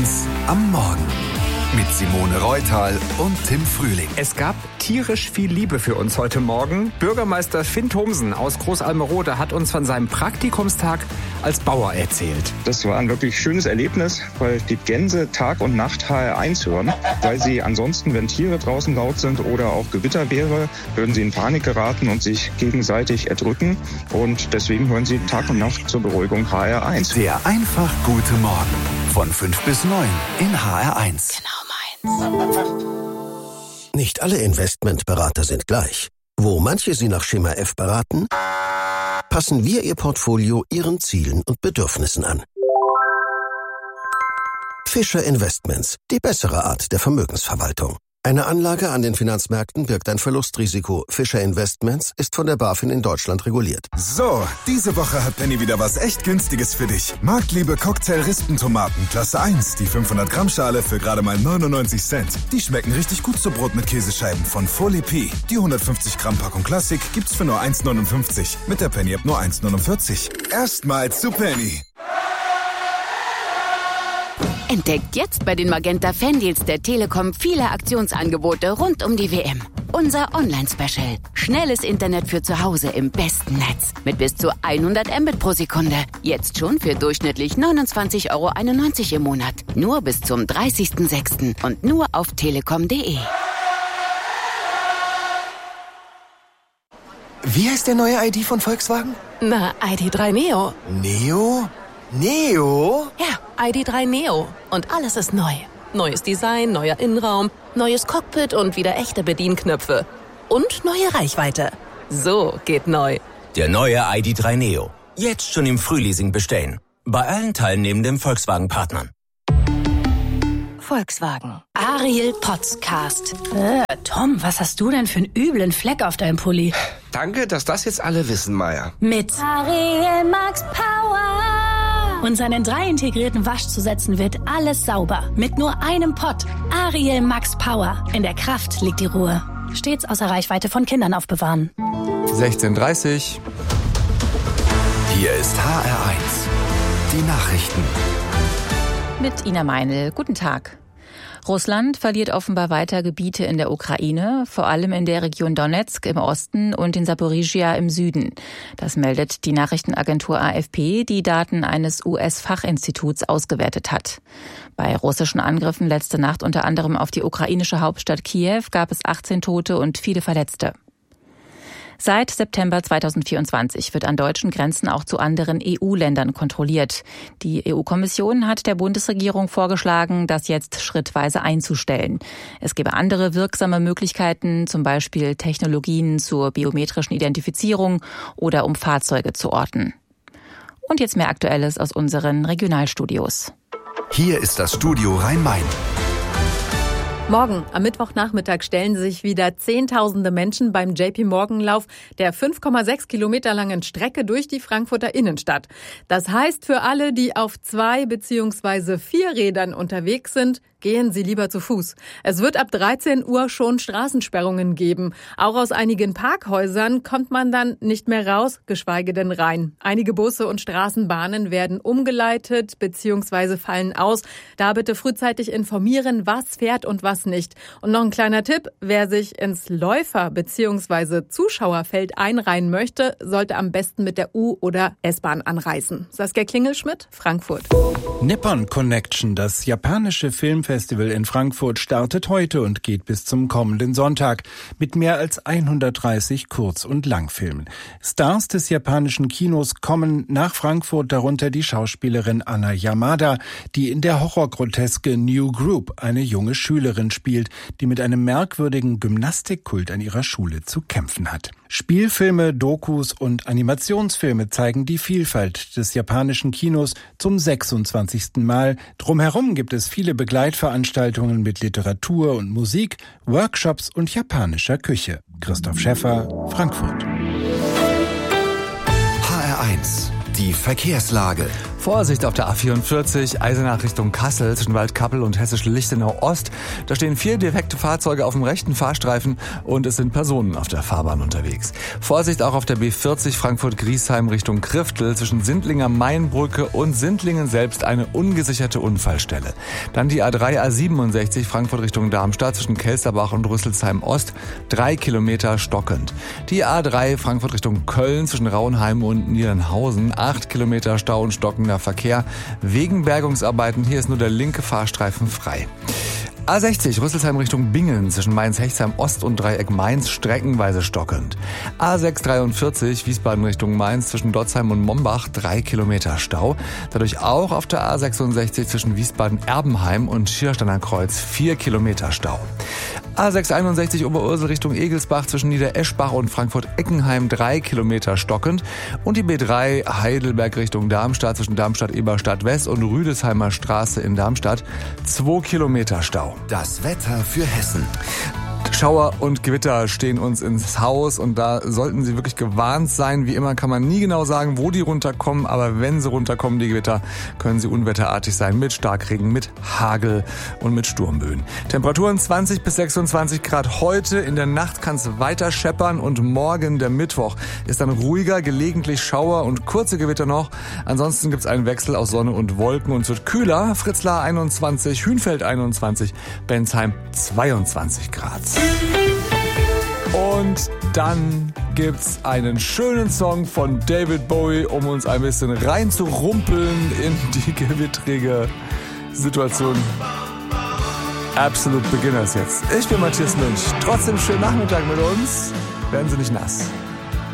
HR1 am Morgen. Mit Simone Reutal und Tim Frühling. Es gab tierisch viel Liebe für uns heute Morgen. Bürgermeister Finn Thomsen aus Großalmerode hat uns von seinem Praktikumstag als Bauer erzählt. Das war ein wirklich schönes Erlebnis, weil die Gänse Tag und Nacht HR1 hören. Weil sie ansonsten, wenn Tiere draußen laut sind oder auch Gewitter wäre, würden sie in Panik geraten und sich gegenseitig erdrücken. Und deswegen hören sie Tag und Nacht zur Beruhigung HR1. Der einfach gute Morgen von 5 bis 9 in HR1. Genau meins. Nicht alle Investmentberater sind gleich. Wo manche Sie nach Schema F beraten, passen wir Ihr Portfolio Ihren Zielen und Bedürfnissen an. Fischer Investments, die bessere Art der Vermögensverwaltung. Eine Anlage an den Finanzmärkten birgt ein Verlustrisiko. Fischer Investments ist von der BaFin in Deutschland reguliert. So, diese Woche hat Penny wieder was echt Günstiges für dich. Marktliebe Cocktail-Rispentomaten, Klasse 1, die 500 Gramm Schale für gerade mal 99 Cent. Die schmecken richtig gut zu Brot mit Käsescheiben von Folie P. Die 150 Gramm Packung Klassik gibt's für nur 1,59. Mit der Penny-App nur 1,49. Erstmals zu Penny. Entdeckt jetzt bei den Magenta Fan-Deals der Telekom viele Aktionsangebote rund um die WM. Unser Online-Special. Schnelles Internet für zu Hause im besten Netz. Mit bis zu 100 Mbit pro Sekunde. Jetzt schon für durchschnittlich 29,91 € im Monat. Nur bis zum 30.06. und nur auf telekom.de. Wie heißt der neue ID von Volkswagen? Na, ID.3 Neo. Neo? Neo? Ja, ID.3 Neo. Und alles ist neu. Neues Design, neuer Innenraum, neues Cockpit und wieder echte Bedienknöpfe. Und neue Reichweite. So geht neu. Der neue ID.3 Neo. Jetzt schon im Frühleasing bestellen. Bei allen teilnehmenden Volkswagen-Partnern. Volkswagen. Ariel Podcast. Tom, was hast du denn für einen üblen Fleck auf deinem Pulli? Danke, dass das jetzt alle wissen, Maya. Mit Ariel Max Power. Und seinen 3 integrierten Waschzusätzen wird alles sauber. Mit nur einem Pott. Ariel Max Power. In der Kraft liegt die Ruhe. Stets außer Reichweite von Kindern aufbewahren. 16:30. Hier ist HR1. Die Nachrichten. Mit Ina Meinl. Guten Tag. Russland verliert offenbar weiter Gebiete in der Ukraine, vor allem in der Region Donetsk im Osten und in Saporizhia im Süden. Das meldet die Nachrichtenagentur AFP, die Daten eines US-Fachinstituts ausgewertet hat. Bei russischen Angriffen letzte Nacht unter anderem auf die ukrainische Hauptstadt Kiew gab es 18 Tote und viele Verletzte. Seit September 2024 wird an deutschen Grenzen auch zu anderen EU-Ländern kontrolliert. Die EU-Kommission hat der Bundesregierung vorgeschlagen, das jetzt schrittweise einzustellen. Es gäbe andere wirksame Möglichkeiten, zum Beispiel Technologien zur biometrischen Identifizierung oder um Fahrzeuge zu orten. Und jetzt mehr Aktuelles aus unseren Regionalstudios. Hier ist das Studio Rhein-Main. Morgen, am Mittwochnachmittag, stellen sich wieder Zehntausende Menschen beim JP-Morgan-Lauf der 5,6 Kilometer langen Strecke durch die Frankfurter Innenstadt. Das heißt für alle, die auf 2 bzw. 4 Rädern unterwegs sind, gehen Sie lieber zu Fuß. Es wird ab 13 Uhr schon Straßensperrungen geben. Auch aus einigen Parkhäusern kommt man dann nicht mehr raus, geschweige denn rein. Einige Busse und Straßenbahnen werden umgeleitet bzw. fallen aus. Da bitte frühzeitig informieren, was fährt und was nicht. Und noch ein kleiner Tipp, wer sich ins Läufer- bzw. Zuschauerfeld einreihen möchte, sollte am besten mit der U- oder S-Bahn anreisen. Saskia Klingelschmidt, Frankfurt. Nippon Connection, das japanische Filmfestival in Frankfurt, startet heute und geht bis zum kommenden Sonntag mit mehr als 130 Kurz- und Langfilmen. Stars des japanischen Kinos kommen nach Frankfurt, darunter die Schauspielerin Anna Yamada, die in der Horrorgroteske New Group eine junge Schülerin spielt, die mit einem merkwürdigen Gymnastikkult an ihrer Schule zu kämpfen hat. Spielfilme, Dokus und Animationsfilme zeigen die Vielfalt des japanischen Kinos zum 26. Mal. Drumherum gibt es viele Begleitveranstaltungen mit Literatur und Musik, Workshops und japanischer Küche. Christoph Schäffer, Frankfurt. HR1, die Verkehrslage. Vorsicht auf der A44, Eisenach Richtung Kassel zwischen Waldkappel und Hessisch-Lichtenau Ost. Da stehen 4 defekte Fahrzeuge auf dem rechten Fahrstreifen und es sind Personen auf der Fahrbahn unterwegs. Vorsicht auch auf der B40 Frankfurt-Griesheim Richtung Kriftel zwischen Sindlinger Mainbrücke und Sindlingen selbst eine ungesicherte Unfallstelle. Dann die A3 A67 Frankfurt Richtung Darmstadt zwischen Kelsterbach und Rüsselsheim Ost, 3 Kilometer stockend. Die A3 Frankfurt Richtung Köln zwischen Rauenheim und Niedernhausen, 8 Kilometer Stau und stockender Verkehr. Wegen Bergungsarbeiten, hier ist nur der linke Fahrstreifen frei. A60 Rüsselsheim Richtung Bingen zwischen Mainz-Hechtsheim Ost und Dreieck Mainz streckenweise stockend. A643 Wiesbaden Richtung Mainz zwischen Dotzheim und Mombach 3 Kilometer Stau. Dadurch auch auf der A66 zwischen Wiesbaden-Erbenheim und Schiersteiner Kreuz 4 Kilometer Stau. A661 Oberursel Richtung Egelsbach zwischen Niedereschbach und Frankfurt-Eckenheim 3 Kilometer stockend. Und die B3 Heidelberg Richtung Darmstadt zwischen Darmstadt-Eberstadt West und Rüdesheimer Straße in Darmstadt 2 Kilometer Stau. Das Wetter für Hessen. Schauer und Gewitter stehen uns ins Haus und da sollten Sie wirklich gewarnt sein. Wie immer kann man nie genau sagen, wo die runterkommen, aber wenn sie runterkommen, die Gewitter, können sie unwetterartig sein mit Starkregen, mit Hagel und mit Sturmböen. Temperaturen 20 bis 26 Grad heute, in der Nacht kann es weiter scheppern und morgen, der Mittwoch, ist dann ruhiger, gelegentlich Schauer und kurze Gewitter noch. Ansonsten gibt es einen Wechsel aus Sonne und Wolken und es wird kühler. Fritzlar 21, Hünfeld 21, Bensheim 22 Grad. Und dann gibt's einen schönen Song von David Bowie, um uns ein bisschen reinzurumpeln in die gewittrige Situation. Absolute Beginners jetzt. Ich bin Matthias Münch. Trotzdem schönen Nachmittag mit uns. Werden Sie nicht nass.